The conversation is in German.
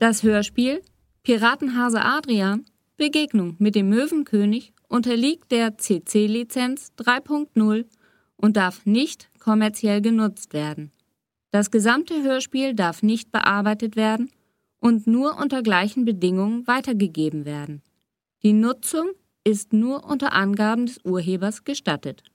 Das Hörspiel Piratenhase Adrian – Begegnung mit dem Möwenkönig unterliegt der CC-Lizenz 3.0 und darf nicht kommerziell genutzt werden. Das gesamte Hörspiel darf nicht bearbeitet werden und nur unter gleichen Bedingungen weitergegeben werden. Die Nutzung ist nur unter Angaben des Urhebers gestattet.